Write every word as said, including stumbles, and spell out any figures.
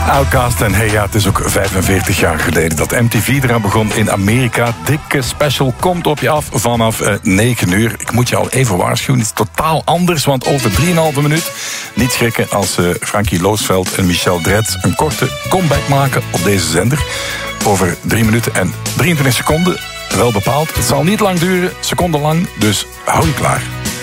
Outkast en hey ja, het is ook vijfenveertig jaar geleden dat M T V eraan begon in Amerika. Dikke special komt op je af vanaf uh, negen uur. Ik moet je al even waarschuwen, het is totaal anders, want over drieënhalve minuut niet schrikken als uh, Frankie Loosveld en Michel Dretz een korte comeback maken op deze zender. Over drie minuten en drieëntwintig seconden, wel bepaald. Het zal niet lang duren, secondenlang, dus hou je klaar.